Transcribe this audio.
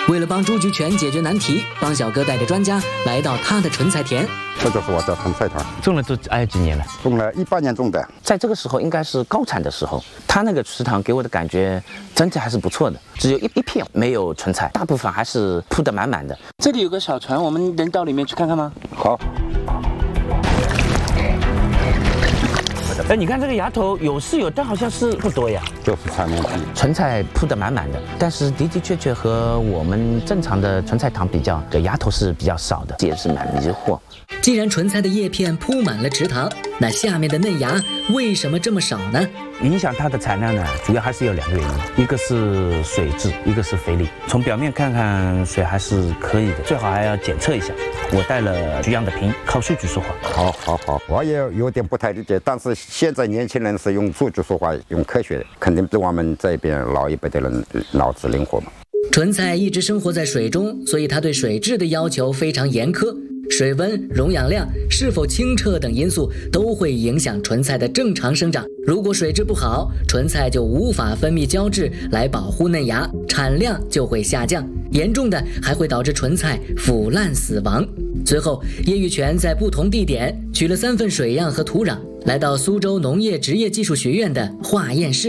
为了帮朱菊泉解决难题，帮小哥带着专家来到他的纯菜田。 这就是我的纯菜田， 种了都几年了？ 种了18年种的。 在这个时候应该是高产的时候，他那个池塘给我的感觉整体还是不错的，只有一片没有纯菜，大部分还是铺得满满的。这里有个小船，我们能到里面去看看吗？ 好。 哎，你看这个芽头有是有，但好像是不多呀。 就是产量低， 纯菜铺得满满的，但是的的确确和我们正常的纯菜塘比较，这芽头是比较少的，这也是蛮迷惑。 既然纯菜的叶片铺满了池塘，那下面的嫩芽为什么这么少呢？ 影响它的产量呢，主要还是有2个原因，一个是水质，一个是肥力。从表面看看水还是可以的，最好还要检测一下。我带了取样的瓶，靠数据说话。 好，我也有点不太理解，但是现在年轻人是用数据说话，用科学，肯定比我们这边老一辈的人脑子灵活嘛。 纯菜一直生活在水中，所以它对水质的要求非常严苛。水温、溶氧量、是否清澈等因素都会影响纯菜的正常生长。如果水质不好，纯菜就无法分泌胶质来保护嫩芽，产量就会下降，严重的还会导致纯菜腐烂死亡。随后，叶玉泉在不同地点取了3份水样和土壤，来到苏州农业职业技术学院的化验室。